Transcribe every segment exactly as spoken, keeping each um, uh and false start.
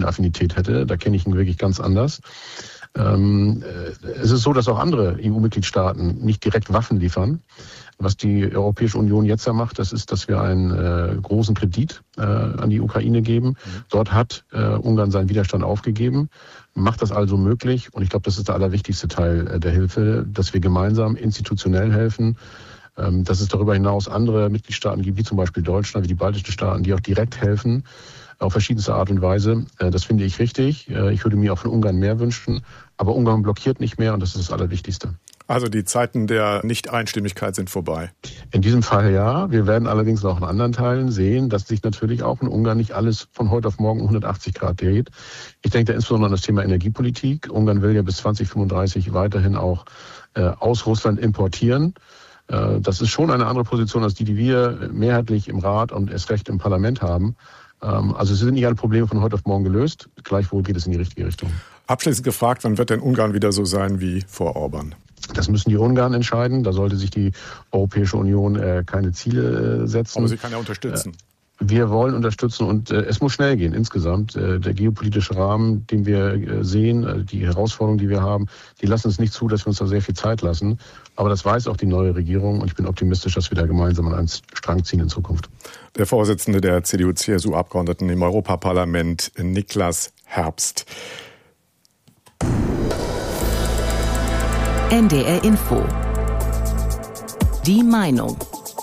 Putin-Affinität hätte. Da kenne ich ihn wirklich ganz anders. Ähm, es ist so, dass auch andere E U-Mitgliedstaaten nicht direkt Waffen liefern. Was die Europäische Union jetzt ja macht, das ist, dass wir einen äh, großen Kredit äh, an die Ukraine geben. Mhm. Dort hat äh, Ungarn seinen Widerstand aufgegeben, macht das also möglich. Und ich glaube, das ist der allerwichtigste Teil äh, der Hilfe, dass wir gemeinsam institutionell helfen. Ähm, dass es darüber hinaus andere Mitgliedstaaten gibt, wie zum Beispiel Deutschland, wie die baltischen Staaten, die auch direkt helfen, auf verschiedenste Art und Weise. Äh, das finde ich richtig. Äh, ich würde mir auch von Ungarn mehr wünschen. Aber Ungarn blockiert nicht mehr und das ist das Allerwichtigste. Also die Zeiten der Nicht-Einstimmigkeit sind vorbei. In diesem Fall ja. Wir werden allerdings auch in anderen Teilen sehen, dass sich natürlich auch in Ungarn nicht alles von heute auf morgen um hundertachtzig Grad dreht. Ich denke da insbesondere an das Thema Energiepolitik. Ungarn will ja bis zwanzig fünfunddreißig weiterhin auch äh, aus Russland importieren. Äh, das ist schon eine andere Position als die, die wir mehrheitlich im Rat und erst recht im Parlament haben. Ähm, also es sind nicht alle Probleme von heute auf morgen gelöst. Gleichwohl geht es in die richtige Richtung. Abschließend gefragt, wann wird denn Ungarn wieder so sein wie vor Orbán? Das müssen die Ungarn entscheiden. Da sollte sich die Europäische Union äh, keine Ziele äh, setzen. Aber sie kann ja unterstützen. Äh, wir wollen unterstützen und äh, es muss schnell gehen insgesamt. Äh, der geopolitische Rahmen, den wir äh, sehen, äh, die Herausforderungen, die wir haben, die lassen es nicht zu, dass wir uns da sehr viel Zeit lassen. Aber das weiß auch die neue Regierung und ich bin optimistisch, dass wir da gemeinsam an einen Strang ziehen in Zukunft. Der Vorsitzende der C D U-C S U-Abgeordneten im Europaparlament, Niklas Herbst. N D R Info. Die Meinung.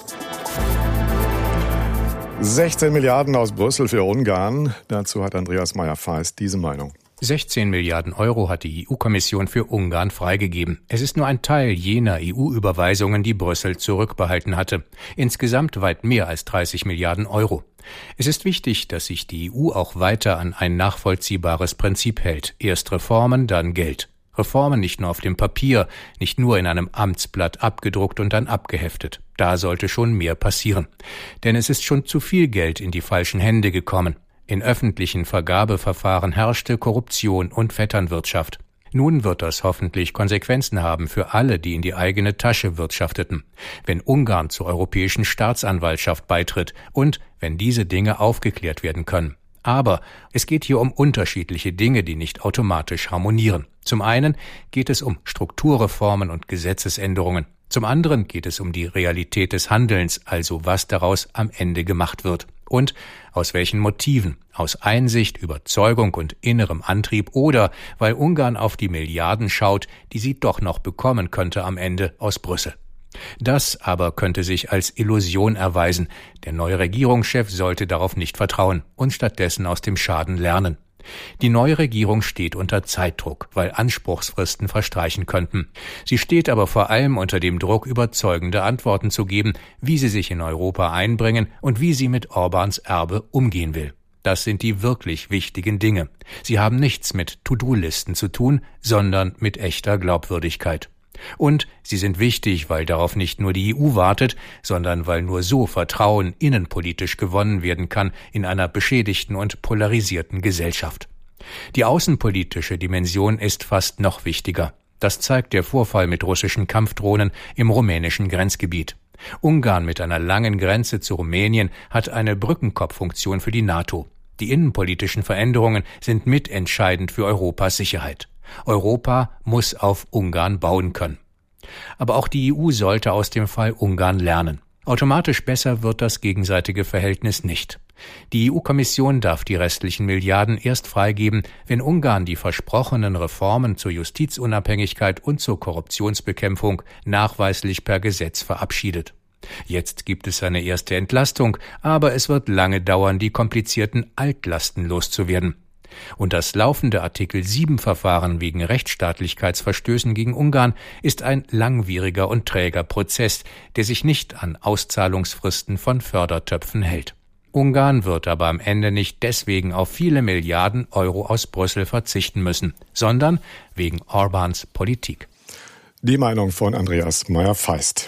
sechzehn Milliarden aus Brüssel für Ungarn. Dazu hat Andreas Meyer-Feist diese Meinung. sechzehn Milliarden Euro hat die E U-Kommission für Ungarn freigegeben. Es ist nur ein Teil jener E U-Überweisungen, die Brüssel zurückbehalten hatte. Insgesamt weit mehr als dreißig Milliarden Euro. Es ist wichtig, dass sich die E U auch weiter an ein nachvollziehbares Prinzip hält. Erst Reformen, dann Geld. Reformen nicht nur auf dem Papier, nicht nur in einem Amtsblatt abgedruckt und dann abgeheftet. Da sollte schon mehr passieren. Denn es ist schon zu viel Geld in die falschen Hände gekommen. In öffentlichen Vergabeverfahren herrschte Korruption und Vetternwirtschaft. Nun wird das hoffentlich Konsequenzen haben für alle, die in die eigene Tasche wirtschafteten. Wenn Ungarn zur Europäischen Staatsanwaltschaft beitritt und wenn diese Dinge aufgeklärt werden können. Aber es geht hier um unterschiedliche Dinge, die nicht automatisch harmonieren. Zum einen geht es um Strukturreformen und Gesetzesänderungen. Zum anderen geht es um die Realität des Handelns, also was daraus am Ende gemacht wird. Und aus welchen Motiven? Aus Einsicht, Überzeugung und innerem Antrieb oder weil Ungarn auf die Milliarden schaut, die sie doch noch bekommen könnte am Ende aus Brüssel. Das aber könnte sich als Illusion erweisen. Der neue Regierungschef sollte darauf nicht vertrauen und stattdessen aus dem Schaden lernen. Die neue Regierung steht unter Zeitdruck, weil Anspruchsfristen verstreichen könnten. Sie steht aber vor allem unter dem Druck, überzeugende Antworten zu geben, wie sie sich in Europa einbringen und wie sie mit Orbáns Erbe umgehen will. Das sind die wirklich wichtigen Dinge. Sie haben nichts mit To-Do-Listen zu tun, sondern mit echter Glaubwürdigkeit. Und sie sind wichtig, weil darauf nicht nur die E U wartet, sondern weil nur so Vertrauen innenpolitisch gewonnen werden kann in einer beschädigten und polarisierten Gesellschaft. Die außenpolitische Dimension ist fast noch wichtiger. Das zeigt der Vorfall mit russischen Kampfdrohnen im rumänischen Grenzgebiet. Ungarn mit einer langen Grenze zu Rumänien hat eine Brückenkopffunktion für die NATO. Die innenpolitischen Veränderungen sind mitentscheidend für Europas Sicherheit. Europa muss auf Ungarn bauen können. Aber auch die E U sollte aus dem Fall Ungarn lernen. Automatisch besser wird das gegenseitige Verhältnis nicht. Die E U-Kommission darf die restlichen Milliarden erst freigeben, wenn Ungarn die versprochenen Reformen zur Justizunabhängigkeit und zur Korruptionsbekämpfung nachweislich per Gesetz verabschiedet. Jetzt gibt es eine erste Entlastung, aber es wird lange dauern, die komplizierten Altlasten loszuwerden. Und das laufende Artikel sieben Verfahren wegen Rechtsstaatlichkeitsverstößen gegen Ungarn ist ein langwieriger und träger Prozess, der sich nicht an Auszahlungsfristen von Fördertöpfen hält. Ungarn wird aber am Ende nicht deswegen auf viele Milliarden Euro aus Brüssel verzichten müssen, sondern wegen Orbáns Politik. Die Meinung von Andreas Meyer-Feist.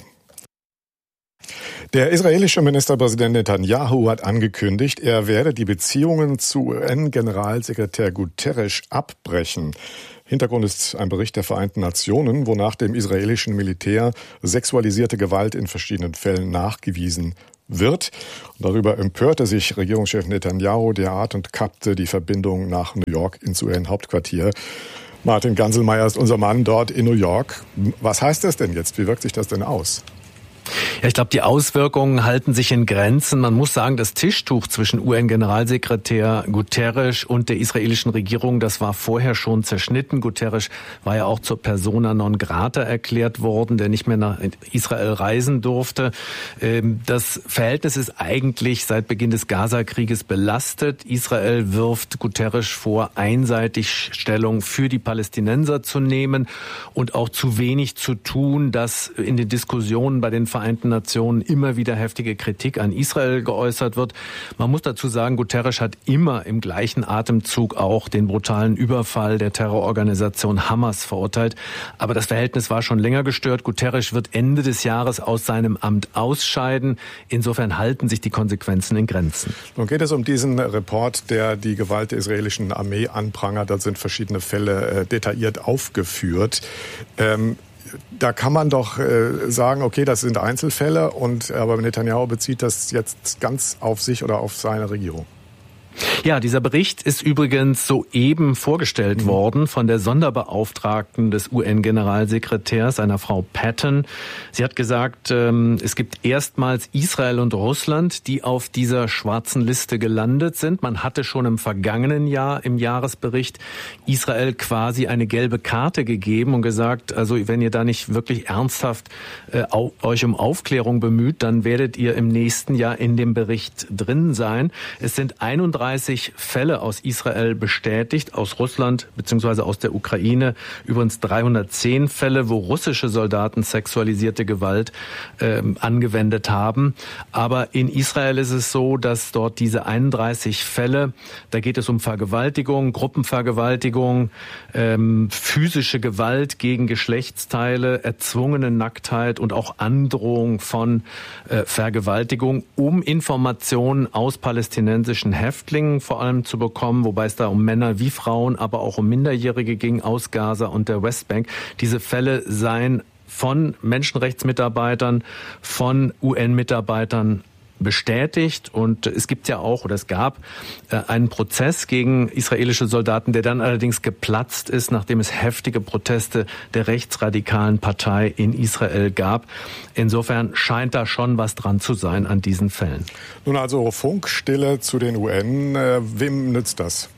Der israelische Ministerpräsident Netanyahu hat angekündigt, er werde die Beziehungen zu U N-Generalsekretär Guterres abbrechen. Hintergrund ist ein Bericht der Vereinten Nationen, wonach dem israelischen Militär sexualisierte Gewalt in verschiedenen Fällen nachgewiesen wird. Und darüber empörte sich Regierungschef Netanyahu derart und kappte die Verbindung nach New York ins U N-Hauptquartier. Martin Ganselmeier ist unser Mann dort in New York. Was heißt das denn jetzt? Wie wirkt sich das denn aus? Ja, ich glaube, die Auswirkungen halten sich in Grenzen. Man muss sagen, das Tischtuch zwischen U N-Generalsekretär Guterres und der israelischen Regierung, das war vorher schon zerschnitten. Guterres war ja auch zur Persona non grata erklärt worden, der nicht mehr nach Israel reisen durfte. Das Verhältnis ist eigentlich seit Beginn des Gaza-Krieges belastet. Israel wirft Guterres vor, einseitig Stellung für die Palästinenser zu nehmen und auch zu wenig zu tun, dass in den Diskussionen bei den Vereinten Nationen immer wieder heftige Kritik an Israel geäußert wird. Man muss dazu sagen, Guterres hat immer im gleichen Atemzug auch den brutalen Überfall der Terrororganisation Hamas verurteilt. Aber das Verhältnis war schon länger gestört. Guterres wird Ende des Jahres aus seinem Amt ausscheiden. Insofern halten sich die Konsequenzen in Grenzen. Nun geht es um diesen Report, der die Gewalt der israelischen Armee anprangert. Da sind verschiedene Fälle äh, detailliert aufgeführt. Ähm, Da kann man doch äh, sagen, okay, das sind Einzelfälle, und aber Netanyahu bezieht das jetzt ganz auf sich oder auf seine Regierung. Ja, dieser Bericht ist übrigens soeben vorgestellt mhm. worden von der Sonderbeauftragten des U N-Generalsekretärs, einer Frau Patton. Sie hat gesagt, ähm, es gibt erstmals Israel und Russland, die auf dieser schwarzen Liste gelandet sind. Man hatte schon im vergangenen Jahr im Jahresbericht Israel quasi eine gelbe Karte gegeben und gesagt, also wenn ihr da nicht wirklich ernsthaft äh, au- euch um Aufklärung bemüht, dann werdet ihr im nächsten Jahr in dem Bericht drin sein. Es sind einunddreißig Fälle aus Israel bestätigt, aus Russland bzw. aus der Ukraine übrigens dreihundertzehn Fälle, wo russische Soldaten sexualisierte Gewalt äh, angewendet haben. Aber in Israel ist es so, dass dort diese einunddreißig Fälle, da geht es um Vergewaltigung, Gruppenvergewaltigung, ähm, physische Gewalt gegen Geschlechtsteile, erzwungene Nacktheit und auch Androhung von äh, Vergewaltigung, um Informationen aus palästinensischen Häftlingen vor allem zu bekommen, wobei es da um Männer wie Frauen, aber auch um Minderjährige ging aus Gaza und der Westbank. Diese Fälle seien von Menschenrechtsmitarbeitern, von U N-Mitarbeitern bestätigt, und es gibt ja auch, oder es gab äh, einen Prozess gegen israelische Soldaten, der dann allerdings geplatzt ist, nachdem es heftige Proteste der rechtsradikalen Partei in Israel gab. Insofern scheint da schon was dran zu sein an diesen Fällen. Nun also Funkstille zu den U N. Äh, wem nützt das?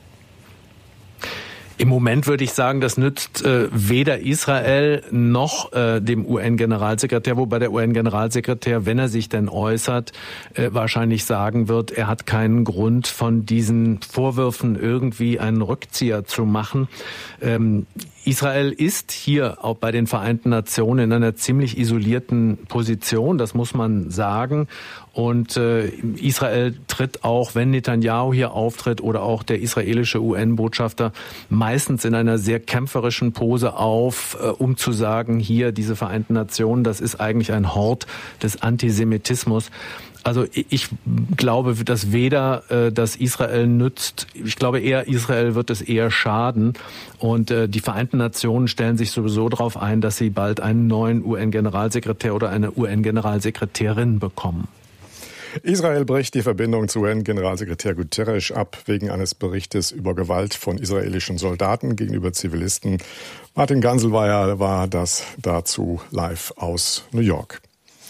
Im Moment würde ich sagen, das nützt äh, weder Israel noch äh, dem U N-Generalsekretär, wobei der U N-Generalsekretär, wenn er sich denn äußert, äh, wahrscheinlich sagen wird, er hat keinen Grund, von diesen Vorwürfen irgendwie einen Rückzieher zu machen. Ähm, Israel ist hier auch bei den Vereinten Nationen in einer ziemlich isolierten Position, das muss man sagen. Und äh, Israel tritt auch, wenn Netanyahu hier auftritt oder auch der israelische U N-Botschafter, meistens in einer sehr kämpferischen Pose auf, äh, um zu sagen, hier diese Vereinten Nationen, das ist eigentlich ein Hort des Antisemitismus. Also ich glaube, dass weder äh, das Israel nützt, ich glaube eher, Israel wird es eher schaden. Und äh, die Vereinten Nationen stellen sich sowieso darauf ein, dass sie bald einen neuen U N-Generalsekretär oder eine U N-Generalsekretärin bekommen. Israel bricht die Verbindung zu U N-Generalsekretär Guterres ab wegen eines Berichtes über Gewalt von israelischen Soldaten gegenüber Zivilisten. Martin Ganselmeier war das dazu live aus New York.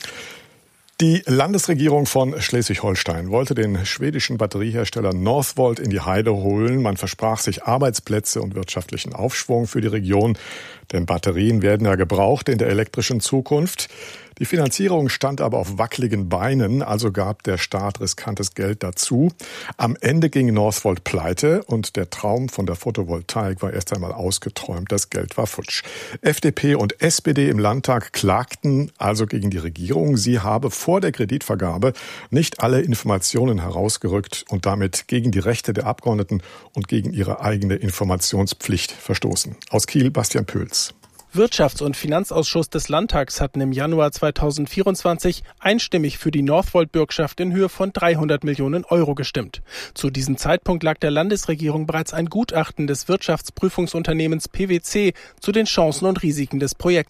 Die Landesregierung von Schleswig-Holstein wollte den schwedischen Batteriehersteller Northvolt in die Heide holen. Man versprach sich Arbeitsplätze und wirtschaftlichen Aufschwung für die Region, denn Batterien werden ja gebraucht in der elektrischen Zukunft. Die Finanzierung stand aber auf wackeligen Beinen, also gab der Staat riskantes Geld dazu. Am Ende ging Northvolt pleite und der Traum von der Photovoltaik war erst einmal ausgeträumt. Das Geld war futsch. F D P und S P D im Landtag klagten also gegen die Regierung. Sie habe vor der Kreditvergabe nicht alle Informationen herausgerückt und damit gegen die Rechte der Abgeordneten und gegen ihre eigene Informationspflicht verstoßen. Aus Kiel, Bastian Pöls. Wirtschafts- und Finanzausschuss des Landtags hatten im Januar zweitausendvierundzwanzig einstimmig für die Northvolt-Bürgschaft in Höhe von dreihundert Millionen Euro gestimmt. Zu diesem Zeitpunkt lag der Landesregierung bereits ein Gutachten des Wirtschaftsprüfungsunternehmens P wC zu den Chancen und Risiken des Projekts vor.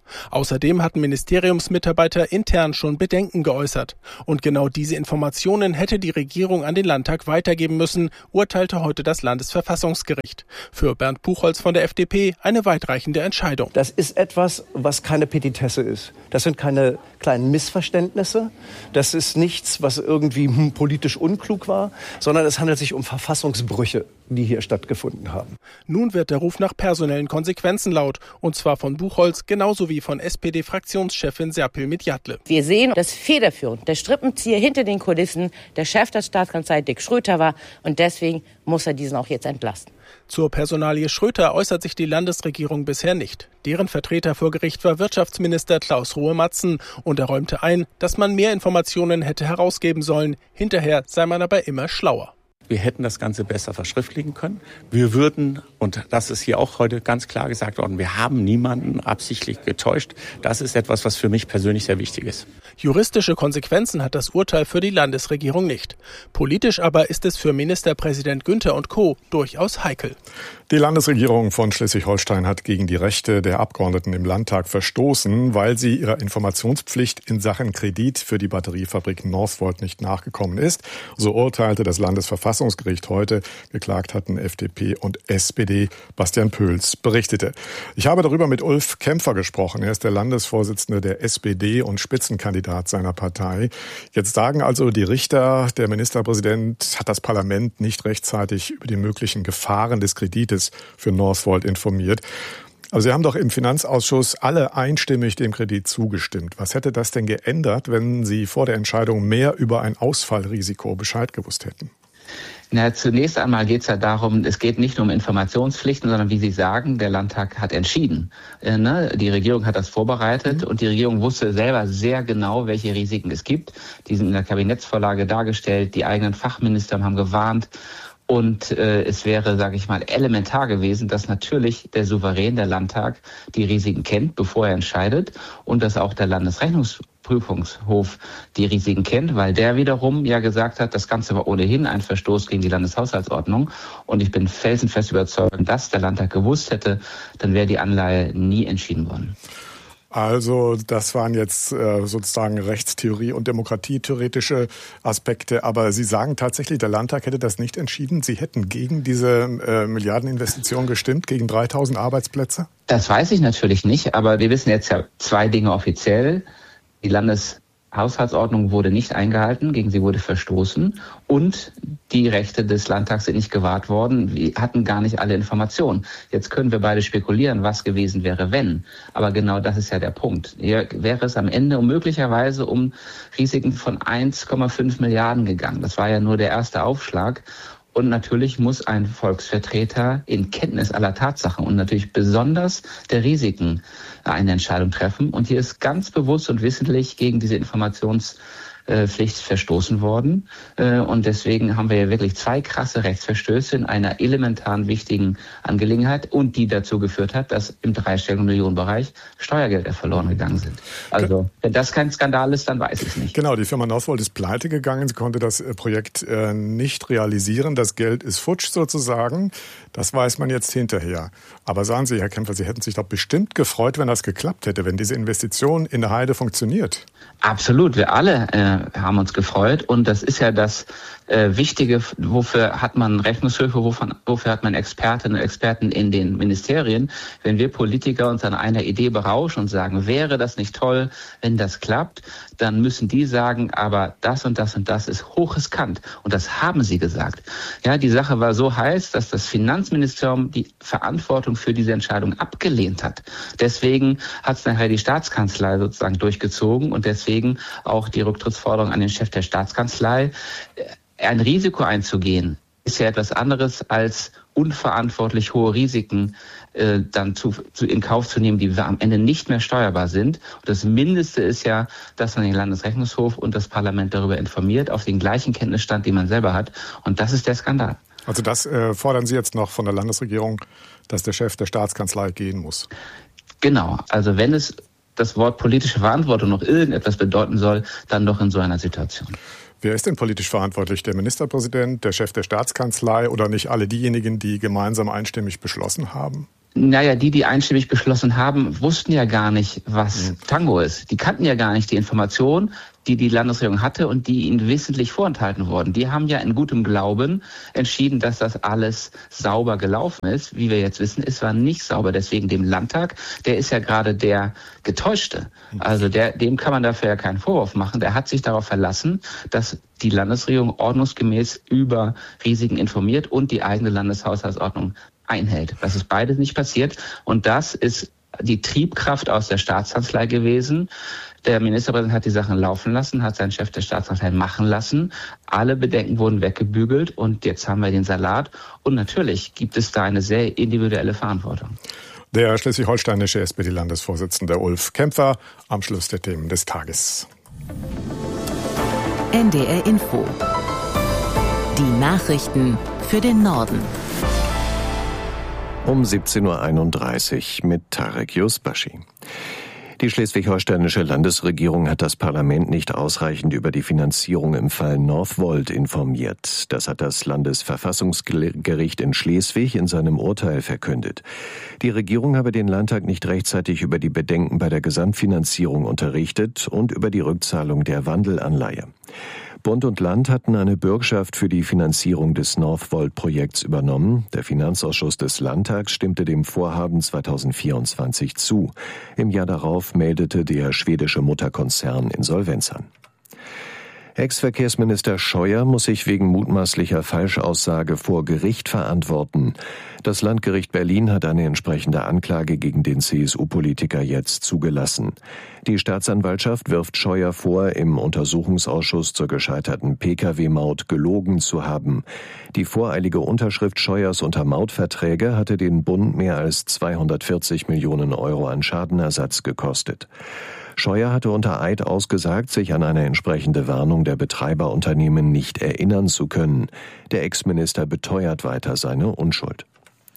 Außerdem hatten Ministeriumsmitarbeiter intern schon Bedenken geäußert. Und genau diese Informationen hätte die Regierung an den Landtag weitergeben müssen, urteilte heute das Landesverfassungsgericht. Für Bernd Buchholz von der F D P eine weitreichende Entscheidung. Das ist etwas, was keine Petitesse ist. Das sind keine kleinen Missverständnisse. Das ist nichts, was irgendwie hm, politisch unklug war, sondern es handelt sich um Verfassungsbrüche, die hier stattgefunden haben. Nun wird der Ruf nach personellen Konsequenzen laut, und zwar von Buchholz genauso wie von S P D-Fraktionschefin Serpil Midjatle. Wir sehen, dass federführend der Strippenzieher hinter den Kulissen der Chef der Staatskanzlei Dick Schröter war und deswegen muss er diesen auch jetzt entlasten. Zur Personalie Schröter äußert sich die Landesregierung bisher nicht. Deren Vertreter vor Gericht war Wirtschaftsminister Klaus Rohe-Matzen und er räumte ein, dass man mehr Informationen hätte herausgeben sollen. Hinterher sei man aber immer schlauer. Wir hätten das Ganze besser verschriftlichen können. Wir würden, und das ist hier auch heute ganz klar gesagt worden, wir haben niemanden absichtlich getäuscht. Das ist etwas, was für mich persönlich sehr wichtig ist. Juristische Konsequenzen hat das Urteil für die Landesregierung nicht. Politisch aber ist es für Ministerpräsident Günther und Co. durchaus heikel. Die Landesregierung von Schleswig-Holstein hat gegen die Rechte der Abgeordneten im Landtag verstoßen, weil sie ihrer Informationspflicht in Sachen Kredit für die Batteriefabrik Northvolt nicht nachgekommen ist. So urteilte das Landesverfassungsgericht heute. Geklagt hatten F D P und S P D. Bastian Pöls berichtete. Ich habe darüber mit Ulf Kämpfer gesprochen. Er ist der Landesvorsitzende der S P D und Spitzenkandidat seiner Partei. Jetzt sagen also die Richter, der Ministerpräsident hat das Parlament nicht rechtzeitig über die möglichen Gefahren des Kredites für Northvolt informiert. Aber Sie haben doch im Finanzausschuss alle einstimmig dem Kredit zugestimmt. Was hätte das denn geändert, wenn Sie vor der Entscheidung mehr über ein Ausfallrisiko Bescheid gewusst hätten? Na, zunächst einmal geht es ja darum, es geht nicht nur um Informationspflichten, sondern wie Sie sagen, der Landtag hat entschieden. Äh, ne? Die Regierung hat das vorbereitet mhm. und die Regierung wusste selber sehr genau, welche Risiken es gibt. Die sind in der Kabinettsvorlage dargestellt, die eigenen Fachminister haben gewarnt. Und äh, es wäre, sage ich mal, elementar gewesen, dass natürlich der Souverän, der Landtag, die Risiken kennt, bevor er entscheidet und dass auch der Landesrechnungsprüfungshof die Risiken kennt, weil der wiederum ja gesagt hat, das Ganze war ohnehin ein Verstoß gegen die Landeshaushaltsordnung. Und ich bin felsenfest überzeugt, dass der Landtag gewusst hätte, dann wäre die Anleihe nie entschieden worden. Also das waren jetzt äh, sozusagen Rechtstheorie und demokratietheoretische Aspekte. Aber Sie sagen tatsächlich, der Landtag hätte das nicht entschieden. Sie hätten gegen diese äh, Milliardeninvestition gestimmt, gegen dreitausend Arbeitsplätze? Das weiß ich natürlich nicht. Aber wir wissen jetzt ja zwei Dinge offiziell. Die Landeshaushaltsordnung wurde nicht eingehalten, gegen sie wurde verstoßen. Und die Rechte des Landtags sind nicht gewahrt worden. Wir hatten gar nicht alle Informationen. Jetzt können wir beide spekulieren, was gewesen wäre, wenn. Aber genau das ist ja der Punkt. Hier wäre es am Ende um möglicherweise um Risiken von eins Komma fünf Milliarden gegangen. Das war ja nur der erste Aufschlag. Und natürlich muss ein Volksvertreter in Kenntnis aller Tatsachen und natürlich besonders der Risiken eine Entscheidung treffen. Und hier ist ganz bewusst und wissentlich gegen diese Informations Pflicht verstoßen worden. Und deswegen haben wir ja wirklich zwei krasse Rechtsverstöße in einer elementaren wichtigen Angelegenheit und die dazu geführt hat, dass im dreistelligen Millionenbereich Steuergelder verloren gegangen sind. Also wenn das kein Skandal ist, dann weiß ich es nicht. Genau, die Firma Northvolt ist pleite gegangen. Sie konnte das Projekt nicht realisieren. Das Geld ist futsch sozusagen. Das weiß man jetzt hinterher. Aber sagen Sie, Herr Kämpfer, Sie hätten sich doch bestimmt gefreut, wenn das geklappt hätte, wenn diese Investition in der Heide funktioniert. Absolut, wir alle äh, haben uns gefreut und das ist ja das äh, Wichtige, wofür hat man Rechnungshöfe, wofür, wofür hat man Expertinnen und Experten in den Ministerien. Wenn wir Politiker uns an einer Idee berauschen und sagen, wäre das nicht toll, wenn das klappt, dann müssen die sagen, aber das und das und das ist hochriskant und das haben sie gesagt. Ja, die Sache war so heiß, dass das Finanzministerium die Verantwortung für diese Entscheidung abgelehnt hat. Deswegen hat es nachher die Staatskanzlei sozusagen durchgezogen und deswegen auch die Rücktrittsforderung an den Chef der Staatskanzlei. Ein Risiko einzugehen ist ja etwas anderes als unverantwortlich hohe Risiken äh, dann zu, zu in Kauf zu nehmen, die am Ende nicht mehr steuerbar sind. Und das Mindeste ist ja, dass man den Landesrechnungshof und das Parlament darüber informiert, auf den gleichen Kenntnisstand, den man selber hat. Und das ist der Skandal. Also das äh, fordern Sie jetzt noch von der Landesregierung, dass der Chef der Staatskanzlei gehen muss? Genau. Also wenn es das Wort politische Verantwortung noch irgendetwas bedeuten soll, dann doch in so einer Situation. Wer ist denn politisch verantwortlich? Der Ministerpräsident, der Chef der Staatskanzlei oder nicht alle diejenigen, die gemeinsam einstimmig beschlossen haben? Naja, die, die einstimmig beschlossen haben, wussten ja gar nicht, was mhm. Tango ist. Die kannten ja gar nicht die Information, die die Landesregierung hatte und die ihnen wissentlich vorenthalten wurden. Die haben ja in gutem Glauben entschieden, dass das alles sauber gelaufen ist. Wie wir jetzt wissen, es war nicht sauber. Deswegen dem Landtag, der ist ja gerade der Getäuschte. Also der, dem kann man dafür ja keinen Vorwurf machen. Der hat sich darauf verlassen, dass die Landesregierung ordnungsgemäß über Risiken informiert und die eigene Landeshaushaltsordnung einhält. Das ist beides nicht passiert. Und das ist die Triebkraft aus der Staatskanzlei gewesen. Der Ministerpräsident hat die Sachen laufen lassen, hat seinen Chef der Staatskanzlei machen lassen. Alle Bedenken wurden weggebügelt und jetzt haben wir den Salat. Und natürlich gibt es da eine sehr individuelle Verantwortung. Der schleswig-holsteinische S P D-Landesvorsitzende Ulf Kämpfer am Schluss der Themen des Tages. N D R Info. Die Nachrichten für den Norden. Um siebzehn Uhr einunddreißig mit Tarek Yusbashi. Die schleswig-holsteinische Landesregierung hat das Parlament nicht ausreichend über die Finanzierung im Fall Northvolt informiert. Das hat das Landesverfassungsgericht in Schleswig in seinem Urteil verkündet. Die Regierung habe den Landtag nicht rechtzeitig über die Bedenken bei der Gesamtfinanzierung unterrichtet und über die Rückzahlung der Wandelanleihe. Bund und Land hatten eine Bürgschaft für die Finanzierung des Northvolt-Projekts übernommen. Der Finanzausschuss des Landtags stimmte dem Vorhaben zweitausendvierundzwanzig zu. Im Jahr darauf meldete der schwedische Mutterkonzern Insolvenz an. Ex-Verkehrsminister Scheuer muss sich wegen mutmaßlicher Falschaussage vor Gericht verantworten. Das Landgericht Berlin hat eine entsprechende Anklage gegen den C S U-Politiker jetzt zugelassen. Die Staatsanwaltschaft wirft Scheuer vor, im Untersuchungsausschuss zur gescheiterten P K W-Maut gelogen zu haben. Die voreilige Unterschrift Scheuers unter Mautverträge hatte den Bund mehr als zweihundertvierzig Millionen Euro an Schadenersatz gekostet. Scheuer hatte unter Eid ausgesagt, sich an eine entsprechende Warnung der Betreiberunternehmen nicht erinnern zu können. Der Ex-Minister beteuert weiter seine Unschuld.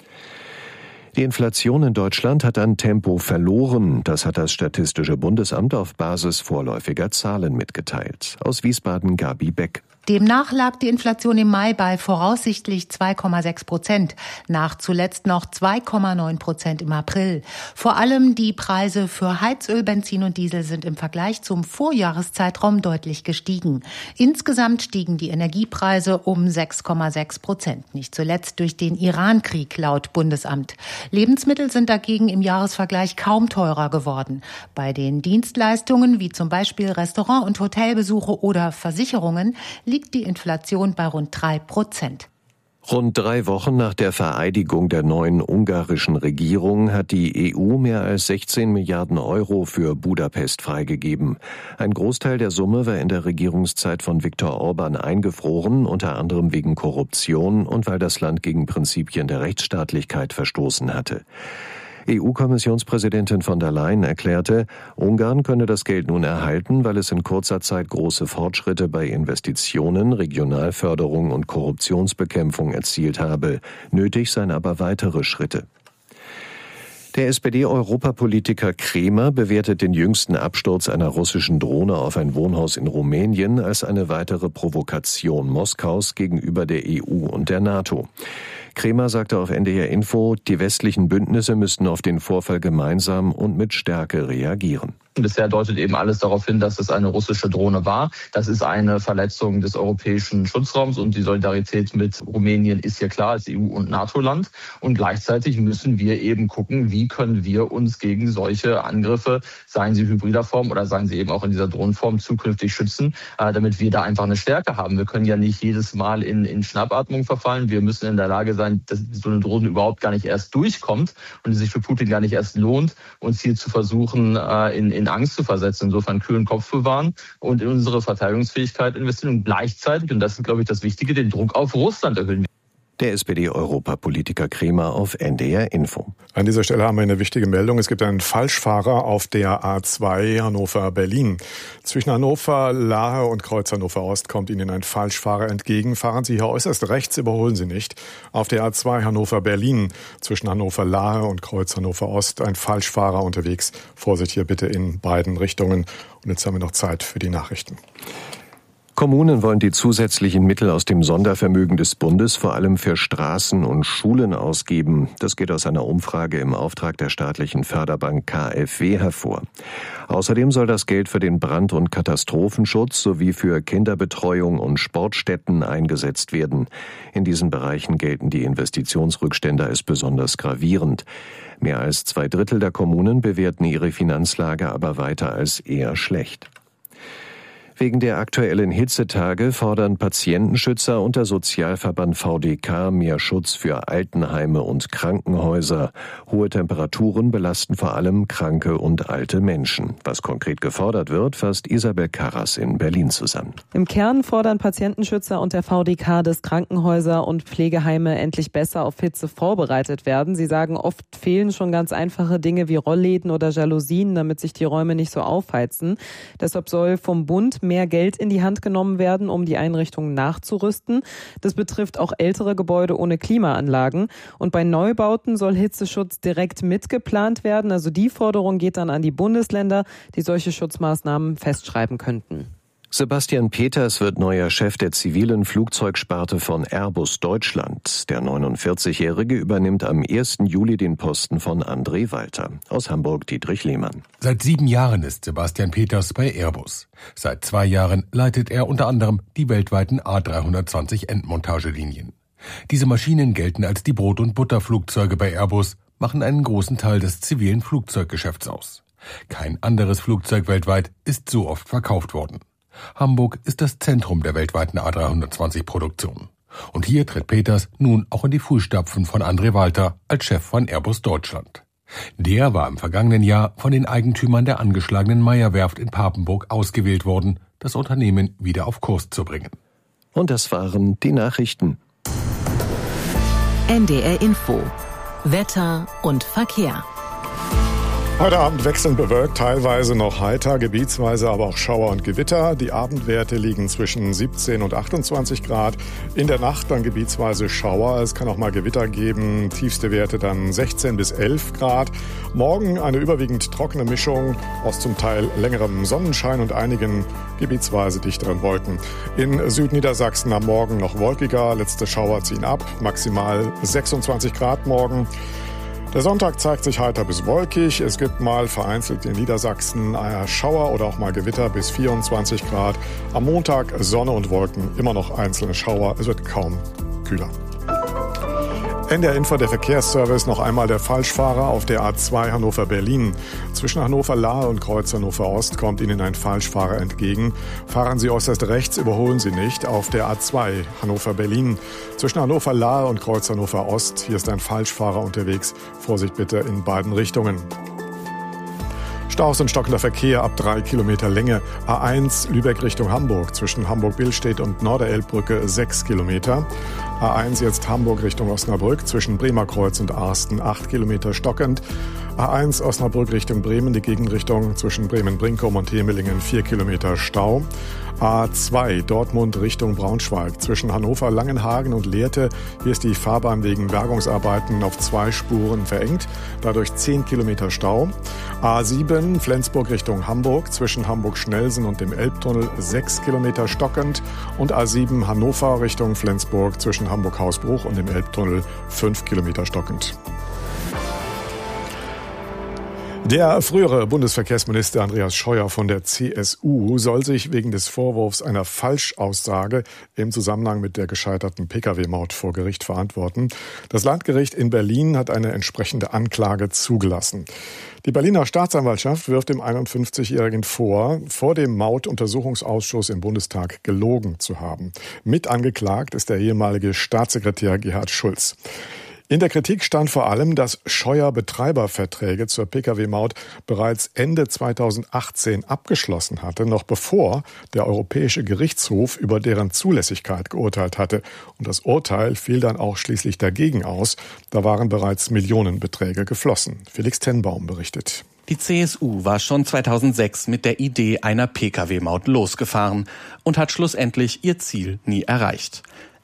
Die Inflation in Deutschland hat an Tempo verloren. Das hat das Statistische Bundesamt auf Basis vorläufiger Zahlen mitgeteilt. Aus Wiesbaden Gabi Beck. Demnach lag die Inflation im Mai bei voraussichtlich zwei Komma sechs Prozent, nach zuletzt noch zwei Komma neun Prozent im April. Vor allem die Preise für Heizöl, Benzin und Diesel sind im Vergleich zum Vorjahreszeitraum deutlich gestiegen. Insgesamt stiegen die Energiepreise um sechs Komma sechs Prozent, nicht zuletzt durch den Iran-Krieg laut Bundesamt. Lebensmittel sind dagegen im Jahresvergleich kaum teurer geworden. Bei den Dienstleistungen wie zum Beispiel Restaurant- und Hotelbesuche oder Versicherungen liegt die Inflation bei rund drei Prozent. Rund drei Wochen nach der Vereidigung der neuen ungarischen Regierung hat die E U mehr als sechzehn Milliarden Euro für Budapest freigegeben. Ein Großteil der Summe war in der Regierungszeit von Viktor Orban eingefroren, unter anderem wegen Korruption und weil das Land gegen Prinzipien der Rechtsstaatlichkeit verstoßen hatte. E U-Kommissionspräsidentin von der Leyen erklärte, Ungarn könne das Geld nun erhalten, weil es in kurzer Zeit große Fortschritte bei Investitionen, Regionalförderung und Korruptionsbekämpfung erzielt habe. Nötig seien aber weitere Schritte. Der S P D-Europapolitiker Kremer bewertet den jüngsten Absturz einer russischen Drohne auf ein Wohnhaus in Rumänien als eine weitere Provokation Moskaus gegenüber der E U und der NATO. Kremer sagte auf N D R Info, die westlichen Bündnisse müssten auf den Vorfall gemeinsam und mit Stärke reagieren. Bisher deutet eben alles darauf hin, dass es eine russische Drohne war. Das ist eine Verletzung des europäischen Schutzraums und die Solidarität mit Rumänien ist hier klar als E U- und NATO-Land. Und gleichzeitig müssen wir eben gucken, wie können wir uns gegen solche Angriffe, seien sie hybrider Form oder seien sie eben auch in dieser Drohnenform, zukünftig schützen, damit wir da einfach eine Stärke haben. Wir können ja nicht jedes Mal in, in Schnappatmung verfallen. Wir müssen in der Lage sein, dass so eine Drohne überhaupt gar nicht erst durchkommt und es sich für Putin gar nicht erst lohnt, uns hier zu versuchen, in, in Angst zu versetzen, insofern kühlen Kopf bewahren und in unsere Verteidigungsfähigkeit investieren und gleichzeitig, und das ist, glaube ich, das Wichtige, den Druck auf Russland erhöhen. Der S P D-Europapolitiker Kremer auf N D R Info. An dieser Stelle haben wir eine wichtige Meldung. Es gibt einen Falschfahrer auf der A zwei Hannover-Berlin. Zwischen Hannover-Lahe und Kreuz Hannover-Ost kommt Ihnen ein Falschfahrer entgegen. Fahren Sie hier äußerst rechts, überholen Sie nicht. Auf der A zwei Hannover-Berlin zwischen Hannover-Lahe und Kreuz Hannover-Ost ein Falschfahrer unterwegs. Vorsicht hier bitte in beiden Richtungen. Und jetzt haben wir noch Zeit für die Nachrichten. Kommunen wollen die zusätzlichen Mittel aus dem Sondervermögen des Bundes vor allem für Straßen und Schulen ausgeben. Das geht aus einer Umfrage im Auftrag der staatlichen Förderbank K f W hervor. Außerdem soll das Geld für den Brand- und Katastrophenschutz sowie für Kinderbetreuung und Sportstätten eingesetzt werden. In diesen Bereichen gelten die Investitionsrückstände als besonders gravierend. Mehr als zwei Drittel der Kommunen bewerten ihre Finanzlage aber weiter als eher schlecht. Wegen der aktuellen Hitzetage fordern Patientenschützer und der Sozialverband V D K mehr Schutz für Altenheime und Krankenhäuser. Hohe Temperaturen belasten vor allem kranke und alte Menschen. Was konkret gefordert wird, fasst Isabel Karras in Berlin zusammen. Im Kern fordern Patientenschützer und der V D K, dass Krankenhäuser und Pflegeheime endlich besser auf Hitze vorbereitet werden. Sie sagen, oft fehlen schon ganz einfache Dinge wie Rollläden oder Jalousien, damit sich die Räume nicht so aufheizen. Deshalb soll vom Bund mehr Geld in die Hand genommen werden, um die Einrichtungen nachzurüsten. Das betrifft auch ältere Gebäude ohne Klimaanlagen. Und bei Neubauten soll Hitzeschutz direkt mitgeplant werden. Also die Forderung geht dann an die Bundesländer, die solche Schutzmaßnahmen festschreiben könnten. Sebastian Peters wird neuer Chef der zivilen Flugzeugsparte von Airbus Deutschland. Der neunundvierzigjährige übernimmt am ersten Juli den Posten von André Walter. Aus Hamburg Dietrich Lehmann. Seit sieben Jahren ist Sebastian Peters bei Airbus. Seit zwei Jahren leitet er unter anderem die weltweiten A dreihundertzwanzig Endmontagelinien. Diese Maschinen gelten als die Brot- und Butterflugzeuge bei Airbus, machen einen großen Teil des zivilen Flugzeuggeschäfts aus. Kein anderes Flugzeug weltweit ist so oft verkauft worden. Hamburg ist das Zentrum der weltweiten A dreihundertzwanzig-Produktion. Und hier tritt Peters nun auch in die Fußstapfen von André Walter als Chef von Airbus Deutschland. Der war im vergangenen Jahr von den Eigentümern der angeschlagenen Meyer-Werft in Papenburg ausgewählt worden, das Unternehmen wieder auf Kurs zu bringen. Und das waren die Nachrichten. N D R Info. Wetter und Verkehr. Heute Abend wechselnd bewölkt, teilweise noch heiter, gebietsweise aber auch Schauer und Gewitter. Die Abendwerte liegen zwischen siebzehn und achtundzwanzig Grad. In der Nacht dann gebietsweise Schauer. Es kann auch mal Gewitter geben. Tiefste Werte dann sechzehn bis elf Grad. Morgen eine überwiegend trockene Mischung aus zum Teil längerem Sonnenschein und einigen gebietsweise dichteren Wolken. In Südniedersachsen am Morgen noch wolkiger. Letzte Schauer ziehen ab. Maximal sechsundzwanzig Grad morgen. Der Sonntag zeigt sich heiter bis wolkig. Es gibt mal vereinzelt in Niedersachsen Schauer oder auch mal Gewitter bis vierundzwanzig Grad. Am Montag Sonne und Wolken, immer noch einzelne Schauer. Es wird kaum kühler. N D R Info, der Verkehrsservice, noch einmal der Falschfahrer auf der A zwei Hannover-Berlin. Zwischen Hannover-Lahe und Kreuz Hannover-Ost kommt Ihnen ein Falschfahrer entgegen. Fahren Sie äußerst rechts, überholen Sie nicht auf der A zwei Hannover-Berlin. Zwischen Hannover-Lahe und Kreuz Hannover-Ost, hier ist ein Falschfahrer unterwegs. Vorsicht bitte in beiden Richtungen. Staus und stockender Verkehr ab drei Kilometer Länge. A eins Lübeck Richtung Hamburg. Zwischen Hamburg-Billstedt und Norderelbbrücke sechs Kilometer. A eins jetzt Hamburg Richtung Osnabrück. Zwischen Bremerkreuz und Arsten acht Kilometer stockend. A eins Osnabrück Richtung Bremen, die Gegenrichtung. Zwischen Bremen-Brinkum und Hemelingen vier Kilometer Stau. A zwei Dortmund Richtung Braunschweig. Zwischen Hannover, Langenhagen und Lehrte. Hier ist die Fahrbahn wegen Bergungsarbeiten auf zwei Spuren verengt. Dadurch zehn Kilometer Stau. A sieben Flensburg Richtung Hamburg. Zwischen Hamburg-Schnelsen und dem Elbtunnel sechs Kilometer stockend. Und A sieben Hannover Richtung Flensburg. Zwischen Hamburg-Hausbruch und dem Elbtunnel fünf Kilometer stockend. Der frühere Bundesverkehrsminister Andreas Scheuer von der C S U soll sich wegen des Vorwurfs einer Falschaussage im Zusammenhang mit der gescheiterten P K W-Maut vor Gericht verantworten. Das Landgericht in Berlin hat eine entsprechende Anklage zugelassen. Die Berliner Staatsanwaltschaft wirft dem einundfünfzigjährigen vor, vor dem Mautuntersuchungsausschuss im Bundestag gelogen zu haben. Mit angeklagt ist der ehemalige Staatssekretär Gerhard Schulz. In der Kritik stand vor allem, dass Scheuer Betreiberverträge zur P K W-Maut bereits Ende zweitausendachtzehn abgeschlossen hatte, noch bevor der Europäische Gerichtshof über deren Zulässigkeit geurteilt hatte. Und das Urteil fiel dann auch schließlich dagegen aus. Da waren bereits Millionenbeträge geflossen. Felix Tenbaum berichtet. Die C S U war schon zweitausendsechs mit der Idee einer P K W-Maut losgefahren und hat schlussendlich ihr Ziel nie erreicht.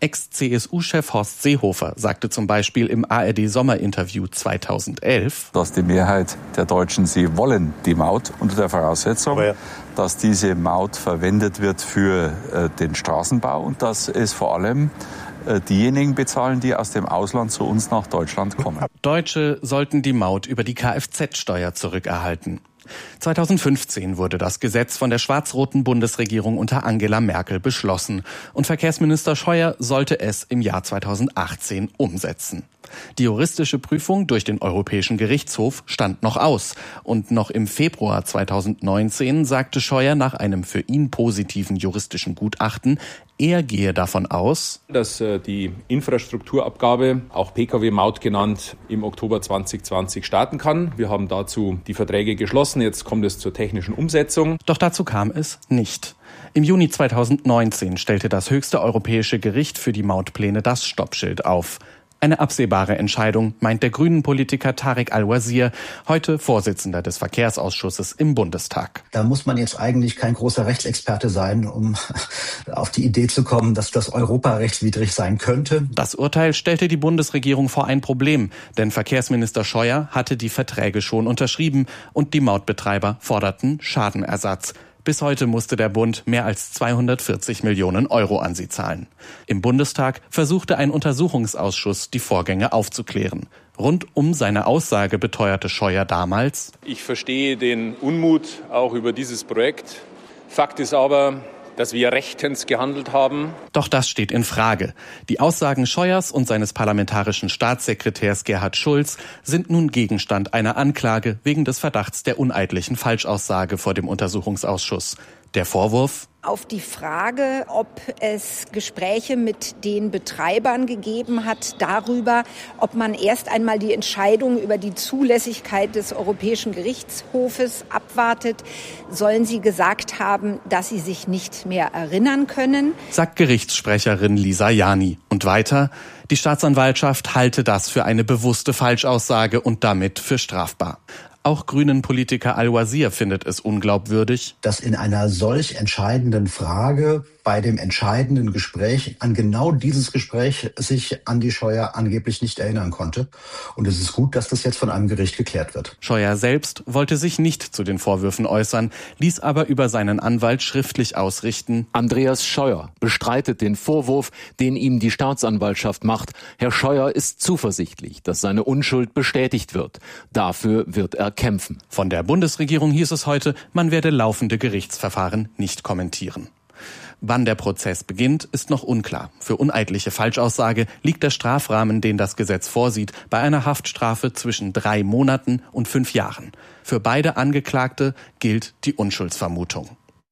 Ex-C S U-Chef Horst Seehofer sagte zum Beispiel im A R D-Sommerinterview zweitausendelf, dass die Mehrheit der Deutschen, sie wollen die Maut unter der Voraussetzung, ja. dass diese Maut verwendet wird für äh, den Straßenbau und dass es vor allem äh, diejenigen bezahlen, die aus dem Ausland zu uns nach Deutschland kommen. Deutsche sollten die Maut über die Kfz-Steuer zurückerhalten. zweitausendfünfzehn wurde das Gesetz von der schwarz-roten Bundesregierung unter Angela Merkel beschlossen und Verkehrsminister Scheuer sollte es im Jahr zweitausendachtzehn umsetzen. Die juristische Prüfung durch den Europäischen Gerichtshof stand noch aus und noch im Februar zweitausendneunzehn sagte Scheuer nach einem für ihn positiven juristischen Gutachten, er gehe davon aus, dass die Infrastrukturabgabe, auch P K W-Maut genannt, im Oktober zweitausendzwanzig starten kann. Wir haben dazu die Verträge geschlossen, jetzt kommt es zur technischen Umsetzung. Doch dazu kam es nicht. Im Juni zweitausendneunzehn stellte das höchste europäische Gericht für die Mautpläne das Stoppschild auf. Eine absehbare Entscheidung, meint der Grünen-Politiker Tarek Al-Wazir, heute Vorsitzender des Verkehrsausschusses im Bundestag. Da muss man jetzt eigentlich kein großer Rechtsexperte sein, um auf die Idee zu kommen, dass das europarechtswidrig sein könnte. Das Urteil stellte die Bundesregierung vor ein Problem, denn Verkehrsminister Scheuer hatte die Verträge schon unterschrieben und die Mautbetreiber forderten Schadenersatz. Bis heute musste der Bund mehr als zweihundertvierzig Millionen Euro an sie zahlen. Im Bundestag versuchte ein Untersuchungsausschuss, die Vorgänge aufzuklären. Rund um seine Aussage beteuerte Scheuer damals: Ich verstehe den Unmut auch über dieses Projekt. Fakt ist aber, dass wir rechtens gehandelt haben. Doch das steht in Frage. Die Aussagen Scheuers und seines parlamentarischen Staatssekretärs Gerhard Schulz sind nun Gegenstand einer Anklage wegen des Verdachts der uneidlichen Falschaussage vor dem Untersuchungsausschuss. Der Vorwurf: Auf die Frage, ob es Gespräche mit den Betreibern gegeben hat darüber, ob man erst einmal die Entscheidung über die Zulässigkeit des Europäischen Gerichtshofes abwartet, sollen sie gesagt haben, dass sie sich nicht mehr erinnern können, sagt Gerichtssprecherin Lisa Jani. Und weiter: Die Staatsanwaltschaft halte das für eine bewusste Falschaussage und damit für strafbar. Auch Grünen-Politiker Al-Wazir findet es unglaubwürdig, dass in einer solch entscheidenden Frage bei dem entscheidenden Gespräch an genau dieses Gespräch sich Andi Scheuer angeblich nicht erinnern konnte. Und es ist gut, dass das jetzt von einem Gericht geklärt wird. Scheuer selbst wollte sich nicht zu den Vorwürfen äußern, ließ aber über seinen Anwalt schriftlich ausrichten: Andreas Scheuer bestreitet den Vorwurf, den ihm die Staatsanwaltschaft macht. Herr Scheuer ist zuversichtlich, dass seine Unschuld bestätigt wird. Dafür wird er kämpfen. Von der Bundesregierung hieß es heute, man werde laufende Gerichtsverfahren nicht kommentieren. Wann der Prozess beginnt, ist noch unklar. Für uneidliche Falschaussage liegt der Strafrahmen, den das Gesetz vorsieht, bei einer Haftstrafe zwischen drei Monaten und fünf Jahren. Für beide Angeklagte gilt die Unschuldsvermutung.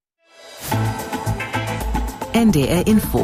N D R Info.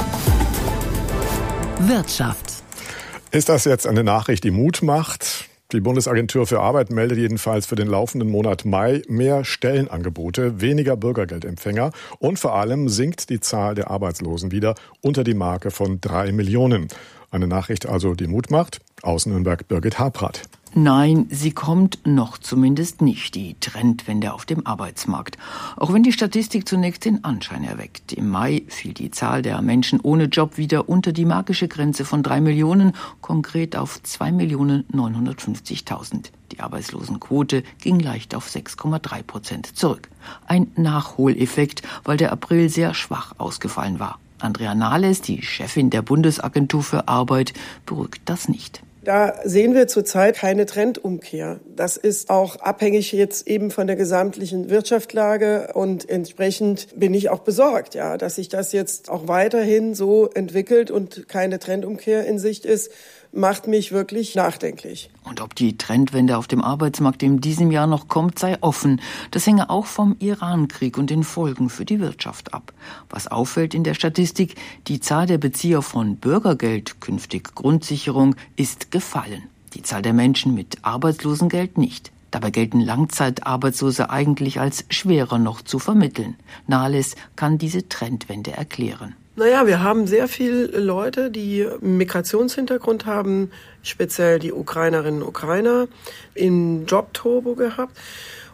Wirtschaft. Ist das jetzt eine Nachricht, die Mut macht? Die Bundesagentur für Arbeit meldet jedenfalls für den laufenden Monat Mai mehr Stellenangebote, weniger Bürgergeldempfänger und vor allem sinkt die Zahl der Arbeitslosen wieder unter die Marke von drei Millionen. Eine Nachricht also, die Mut macht. Aus Nürnberg Birgit Habrath. Nein, sie kommt noch zumindest nicht, die Trendwende auf dem Arbeitsmarkt. Auch wenn die Statistik zunächst den Anschein erweckt. Im Mai fiel die Zahl der Menschen ohne Job wieder unter die magische Grenze von drei Millionen, konkret auf zwei Millionen neunhundertfünfzigtausend. Die Arbeitslosenquote ging leicht auf sechs Komma drei Prozent zurück. Ein Nachholeffekt, weil der April sehr schwach ausgefallen war. Andrea Nahles, die Chefin der Bundesagentur für Arbeit, beruhigt das nicht. Da sehen wir zurzeit keine Trendumkehr. Das ist auch abhängig jetzt eben von der gesamtlichen Wirtschaftslage und entsprechend bin ich auch besorgt, ja, dass sich das jetzt auch weiterhin so entwickelt und keine Trendumkehr in Sicht ist, macht mich wirklich nachdenklich. Und ob die Trendwende auf dem Arbeitsmarkt in diesem Jahr noch kommt, sei offen. Das hänge auch vom Iran-Krieg und den Folgen für die Wirtschaft ab. Was auffällt in der Statistik, die Zahl der Bezieher von Bürgergeld, künftig Grundsicherung, ist gefallen. Die Zahl der Menschen mit Arbeitslosengeld nicht. Dabei gelten Langzeitarbeitslose eigentlich als schwerer noch zu vermitteln. Nahles kann diese Trendwende erklären. Naja, wir haben sehr viele Leute, die einen Migrationshintergrund haben, speziell die Ukrainerinnen und Ukrainer, in Jobturbo gehabt.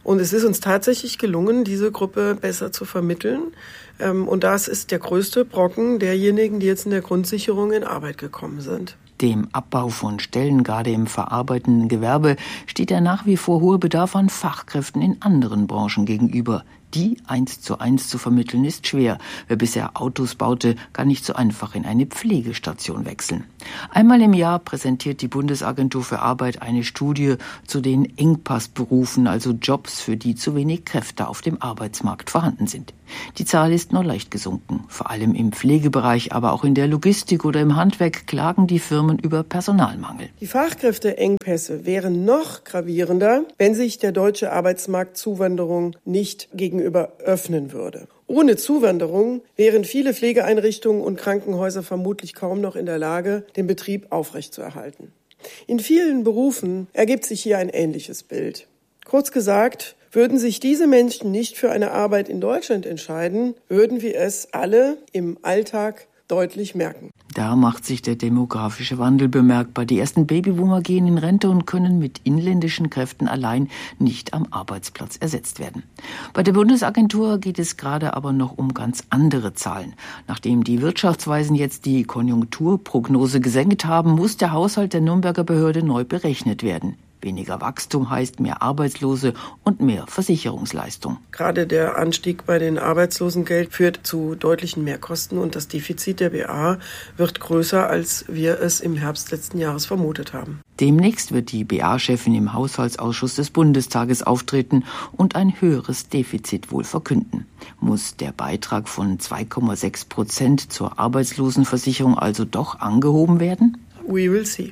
Und es ist uns tatsächlich gelungen, diese Gruppe besser zu vermitteln. Und das ist der größte Brocken derjenigen, die jetzt in der Grundsicherung in Arbeit gekommen sind. Dem Abbau von Stellen, gerade im verarbeitenden Gewerbe, steht der nach wie vor hohe Bedarf an Fachkräften in anderen Branchen gegenüber. Die eins zu eins zu vermitteln ist schwer. Wer bisher Autos baute, kann nicht so einfach in eine Pflegestation wechseln. Einmal im Jahr präsentiert die Bundesagentur für Arbeit eine Studie zu den Engpassberufen, also Jobs, für die zu wenig Kräfte auf dem Arbeitsmarkt vorhanden sind. Die Zahl ist nur leicht gesunken. Vor allem im Pflegebereich, aber auch in der Logistik oder im Handwerk klagen die Firmen über Personalmangel. Die Fachkräfteengpässe wären noch gravierender, wenn sich der deutsche Arbeitsmarkt Zuwanderung nicht gegenüber öffnen würde. Ohne Zuwanderung wären viele Pflegeeinrichtungen und Krankenhäuser vermutlich kaum noch in der Lage, den Betrieb aufrechtzuerhalten. In vielen Berufen ergibt sich hier ein ähnliches Bild. Kurz gesagt, würden sich diese Menschen nicht für eine Arbeit in Deutschland entscheiden, würden wir es alle im Alltag deutlich merken. Da macht sich der demografische Wandel bemerkbar. Die ersten Babyboomer gehen in Rente und können mit inländischen Kräften allein nicht am Arbeitsplatz ersetzt werden. Bei der Bundesagentur geht es gerade aber noch um ganz andere Zahlen. Nachdem die Wirtschaftsweisen jetzt die Konjunkturprognose gesenkt haben, muss der Haushalt der Nürnberger Behörde neu berechnet werden. Weniger Wachstum heißt mehr Arbeitslose und mehr Versicherungsleistung. Gerade der Anstieg bei den Arbeitslosengeld führt zu deutlichen Mehrkosten und das Defizit der B A wird größer, als wir es im Herbst letzten Jahres vermutet haben. Demnächst wird die B A-Chefin im Haushaltsausschuss des Bundestages auftreten und ein höheres Defizit wohl verkünden. Muss der Beitrag von zwei Komma sechs Prozent zur Arbeitslosenversicherung also doch angehoben werden? We will see.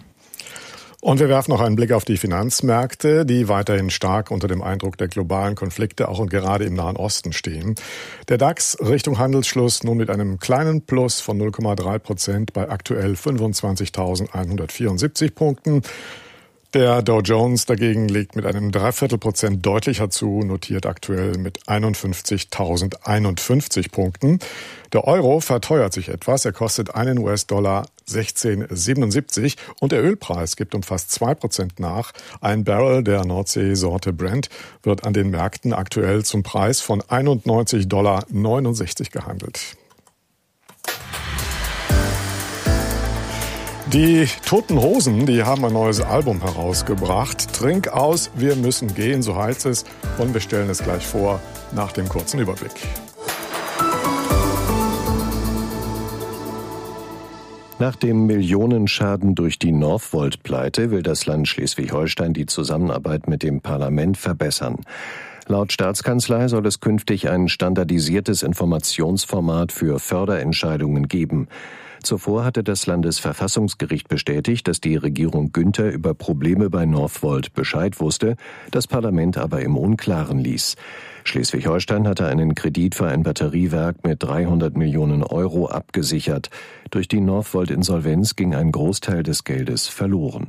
Und wir werfen noch einen Blick auf die Finanzmärkte, die weiterhin stark unter dem Eindruck der globalen Konflikte auch und gerade im Nahen Osten stehen. Der DAX Richtung Handelsschluss nun mit einem kleinen Plus von null Komma drei Prozent bei aktuell fünfundzwanzigtausendeinhundertvierundsiebzig Punkten. Der Dow Jones dagegen legt mit einem Dreiviertel Prozent deutlicher zu, notiert aktuell mit einundfünfzigtausendeinundfünfzig Punkten. Der Euro verteuert sich etwas, er kostet einen U S-Dollar sechzehn Komma siebenundsiebzig und der Ölpreis gibt um fast zwei Prozent nach. Ein Barrel der Nordsee-Sorte Brent wird an den Märkten aktuell zum Preis von einundneunzig Komma neunundsechzig Dollar gehandelt. Die Toten Hosen, die haben ein neues Album herausgebracht. Trink aus, wir müssen gehen, so heißt es. Und wir stellen es gleich vor nach dem kurzen Überblick. Nach dem Millionenschaden durch die Northvolt-Pleite will das Land Schleswig-Holstein die Zusammenarbeit mit dem Parlament verbessern. Laut Staatskanzlei soll es künftig ein standardisiertes Informationsformat für Förderentscheidungen geben. Zuvor hatte das Landesverfassungsgericht bestätigt, dass die Regierung Günther über Probleme bei Northvolt Bescheid wusste, das Parlament aber im Unklaren ließ. Schleswig-Holstein hatte einen Kredit für ein Batteriewerk mit dreihundert Millionen Euro abgesichert. Durch die Northvolt-Insolvenz ging ein Großteil des Geldes verloren.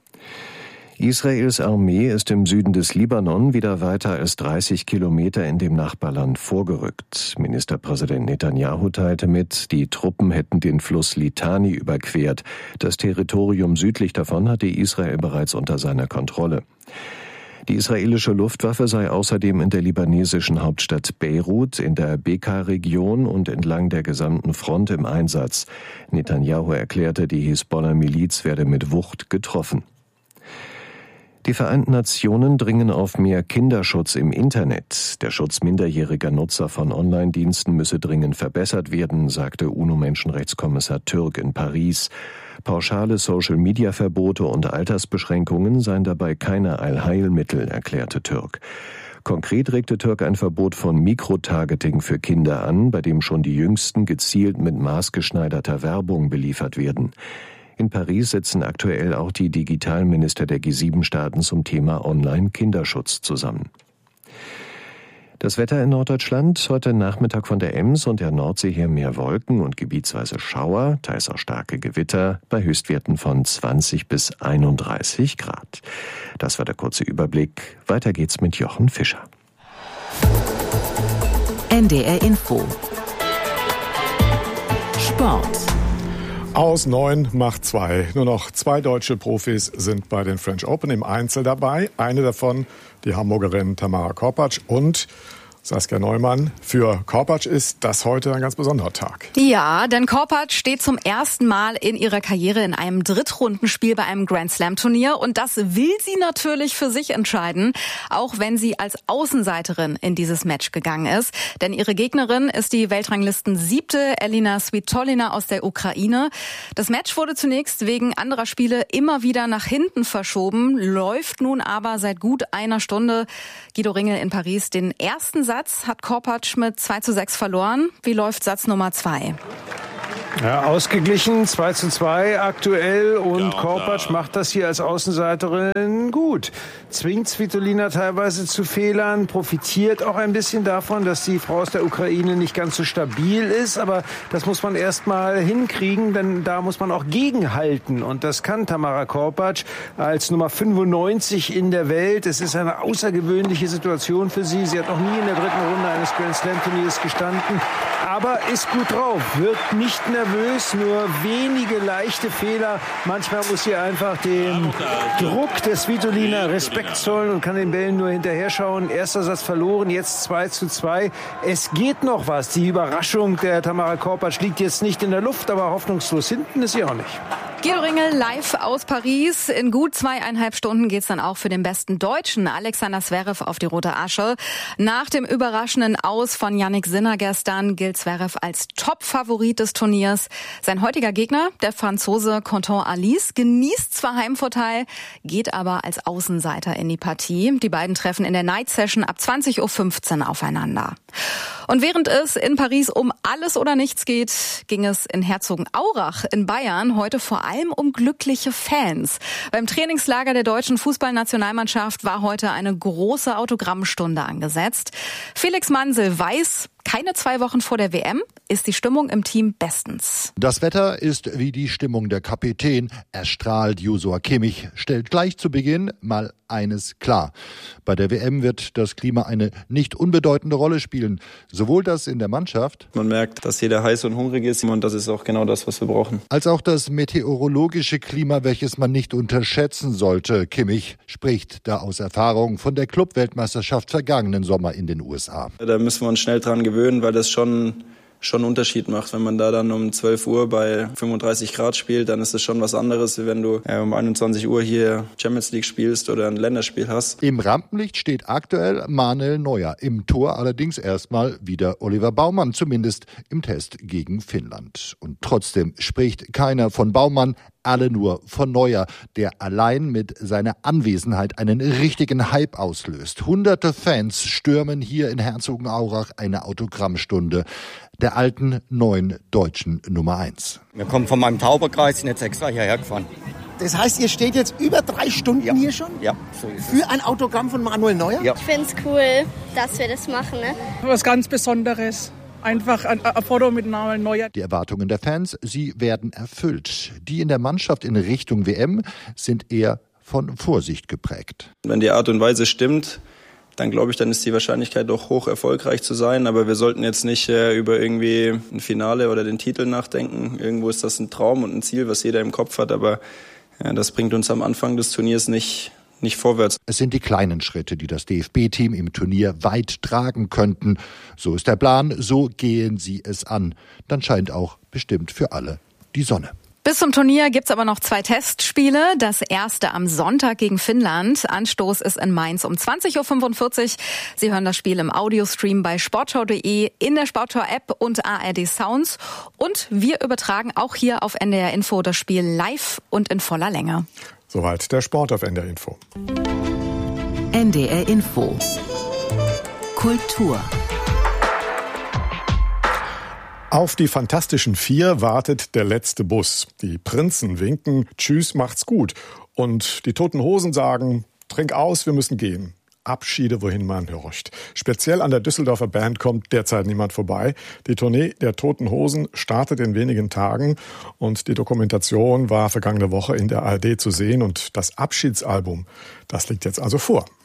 Israels Armee ist im Süden des Libanon wieder weiter als dreißig Kilometer in dem Nachbarland vorgerückt. Ministerpräsident Netanyahu teilte mit, die Truppen hätten den Fluss Litani überquert. Das Territorium südlich davon hatte Israel bereits unter seiner Kontrolle. Die israelische Luftwaffe sei außerdem in der libanesischen Hauptstadt Beirut, in der Bekaa-Region und entlang der gesamten Front im Einsatz. Netanyahu erklärte, die Hisbollah-Miliz werde mit Wucht getroffen. Die Vereinten Nationen dringen auf mehr Kinderschutz im Internet. Der Schutz minderjähriger Nutzer von Online-Diensten müsse dringend verbessert werden, sagte UNO-Menschenrechtskommissar Türk in Paris. Pauschale Social-Media-Verbote und Altersbeschränkungen seien dabei keine Allheilmittel, erklärte Türk. Konkret regte Türk ein Verbot von Mikrotargeting für Kinder an, bei dem schon die Jüngsten gezielt mit maßgeschneiderter Werbung beliefert werden. In Paris sitzen aktuell auch die Digitalminister der G sieben Staaten zum Thema Online-Kinderschutz zusammen. Das Wetter in Norddeutschland, heute Nachmittag von der Ems und der Nordsee her mehr Wolken und gebietsweise Schauer, teils auch starke Gewitter, bei Höchstwerten von zwanzig bis einunddreißig Grad. Das war der kurze Überblick. Weiter geht's mit Jochen Fischer. N D R Info. Sport. Aus neun macht zwei. Nur noch zwei deutsche Profis sind bei den French Open im Einzel dabei. Eine davon, die Hamburgerin Tamara Korpatsch und Saskia Neumann. Für Korpatsch ist das heute ein ganz besonderer Tag. Ja, denn Korpatsch steht zum ersten Mal in ihrer Karriere in einem Drittrundenspiel bei einem Grand-Slam-Turnier. Und das will sie natürlich für sich entscheiden, auch wenn sie als Außenseiterin in dieses Match gegangen ist. Denn ihre Gegnerin ist die Weltranglisten siebte Elina Svitolina aus der Ukraine. Das Match wurde zunächst wegen anderer Spiele immer wieder nach hinten verschoben, läuft nun aber seit gut einer Stunde. Guido Ringel in Paris den ersten Satz hat Korpatsch mit zwei zu sechs verloren. Wie läuft Satz Nummer zwei? Ja, ausgeglichen, zwei zu zwei aktuell und Korpatsch macht das hier als Außenseiterin gut. Zwingt Svitolina teilweise zu Fehlern, profitiert auch ein bisschen davon, dass die Frau aus der Ukraine nicht ganz so stabil ist, aber das muss man erst mal hinkriegen, denn da muss man auch gegenhalten und das kann Tamara Korpatsch als Nummer fünfundneunzig in der Welt. Es ist eine außergewöhnliche Situation für sie. Sie hat noch nie in der dritten Runde eines Grand Slam Turniers gestanden, aber ist gut drauf, wirkt nicht nervös, nur wenige leichte Fehler. Manchmal muss sie einfach den Druck der Svitolina Respekt zollen und kann den Bällen nur hinterher schauen. Erster Satz verloren, jetzt zwei zu zwei. Es geht noch was. Die Überraschung der Tamara Korpatsch liegt jetzt nicht in der Luft, aber hoffnungslos hinten ist sie auch nicht. Guido Ringel live aus Paris. In gut zweieinhalb Stunden geht's dann auch für den besten Deutschen Alexander Zverev auf die rote Asche. Nach dem überraschenden Aus von Jannik Sinner gestern gilt Zverev als Top-Favorit des Turniers. Sein heutiger Gegner, der Franzose Quentin Alice, genießt zwar Heimvorteil, geht aber als Außenseiter in die Partie. Die beiden treffen in der Night Session ab zwanzig Uhr fünfzehn aufeinander. Und während es in Paris um alles oder nichts geht, ging es in Herzogenaurach in Bayern heute vor allem um glückliche Fans. Beim Trainingslager der deutschen Fußballnationalmannschaft war heute eine große Autogrammstunde angesetzt. Felix Mansel weiß, keine zwei Wochen vor der W M ist die Stimmung im Team bestens. Das Wetter ist wie die Stimmung der Kapitän. Er strahlt. Joshua Kimmich stellt gleich zu Beginn mal eines klar. Bei der W M wird das Klima eine nicht unbedeutende Rolle spielen. Sowohl das in der Mannschaft. Man merkt, dass jeder heiß und hungrig ist und das ist auch genau das, was wir brauchen. Als auch das meteorologische Klima, welches man nicht unterschätzen sollte. Kimmich spricht da aus Erfahrung von der Clubweltmeisterschaft vergangenen Sommer in den U S A. Da müssen wir uns schnell dran gewöhnen, weil das schon schon einen Unterschied macht. Wenn man da dann um zwölf Uhr bei fünfunddreißig Grad spielt, dann ist es schon was anderes, wie wenn du äh, um einundzwanzig Uhr hier Champions League spielst oder ein Länderspiel hast. Im Rampenlicht steht aktuell Manuel Neuer. Im Tor allerdings erstmal wieder Oliver Baumann, zumindest im Test gegen Finnland. Und trotzdem spricht keiner von Baumann, alle nur von Neuer, der allein mit seiner Anwesenheit einen richtigen Hype auslöst. Hunderte Fans stürmen hier in Herzogenaurach eine Autogrammstunde der alten neuen deutschen Nummer eins. Wir kommen von meinem Tauberkreis, sind jetzt extra hierher gefahren. Das heißt, ihr steht jetzt über drei Stunden ja. hier schon? Ja, so ist Für es. ein Autogramm von Manuel Neuer? Ja. Ich finde es cool, dass wir das machen. Ne? Was ganz Besonderes. Einfach ein, ein Foto mit Manuel Neuer. Die Erwartungen der Fans, sie werden erfüllt. Die in der Mannschaft in Richtung W M sind eher von Vorsicht geprägt. Wenn die Art und Weise stimmt, dann glaube ich, dann ist die Wahrscheinlichkeit doch hoch, erfolgreich zu sein. Aber wir sollten jetzt nicht äh, über irgendwie ein Finale oder den Titel nachdenken. Irgendwo ist das ein Traum und ein Ziel, was jeder im Kopf hat. Aber ja, das bringt uns am Anfang des Turniers nicht nicht vorwärts. Es sind die kleinen Schritte, die das D F B-Team im Turnier weit tragen könnten. So ist der Plan, so gehen sie es an. Dann scheint auch bestimmt für alle die Sonne. Bis zum Turnier gibt's aber noch zwei Testspiele. Das erste am Sonntag gegen Finnland. Anstoß ist in Mainz um zwanzig Uhr fünfundvierzig. Sie hören das Spiel im Audiostream bei sportschau punkt de, in der Sportschau-App und A R D Sounds. Und wir übertragen auch hier auf N D R Info das Spiel live und in voller Länge. Soweit der Sport auf N D R Info. N D R Info. Kultur. Auf die Fantastischen Vier wartet der letzte Bus. Die Prinzen winken, tschüss, macht's gut. Und die Toten Hosen sagen, trink aus, wir müssen gehen. Abschiede, wohin man horcht. Speziell an der Düsseldorfer Band kommt derzeit niemand vorbei. Die Tournee der Toten Hosen startet in wenigen Tagen und die Dokumentation war vergangene Woche in der A R D zu sehen und das Abschiedsalbum, das liegt jetzt also vor.